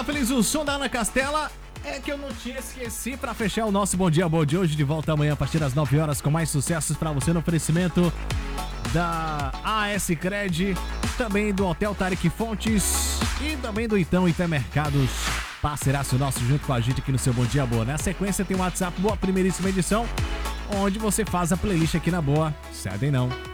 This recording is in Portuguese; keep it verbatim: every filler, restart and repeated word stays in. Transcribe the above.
tá feliz o som da Ana Castela? É que eu não te esqueci pra fechar o nosso Bom Dia Boa de hoje. De volta amanhã a partir das nove horas com mais sucessos pra você no oferecimento da A S Cred, também do Hotel Tarek Fontes e também do Então Hipermercados, parceiraço nosso junto com a gente aqui no seu Bom Dia Boa. Na sequência tem o WhatsApp Boa, primeiríssima edição, onde você faz a playlist aqui na Boa. Cedem não.